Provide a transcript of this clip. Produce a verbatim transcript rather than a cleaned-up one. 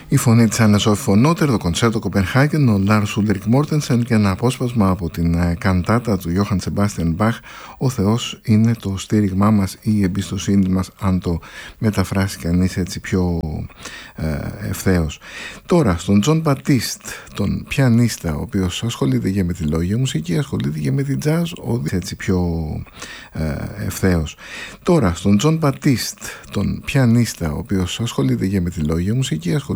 Η φωνή της Άννα Σόφη Φωνότερ, το κονσέρτο Κοπενχάγεν, ο Λάρς Ούλρικ Μόρτενσεν και ένα απόσπασμα από την καντάτα του Γιώχαν Σεμπάστιαν Μπαχ, «Ο Θεός είναι το στήριγμά μας» ή η εμπιστοσύνη μας, αν το μεταφράσει κανείς έτσι πιο ε, ευθέως. Τώρα στον Τζον Μπατίστ, τον πιανίστα, ο οποίος ασχολείται και με τη λόγια μουσική, ασχολείται και με την jazz, ο έτσι πιο ε, ευθέως. Τώρα στον Τζον Μπατίστ, τον πιανίστα, ο οποίος ασχολείται και με τη λόγια μουσική, ασχολείται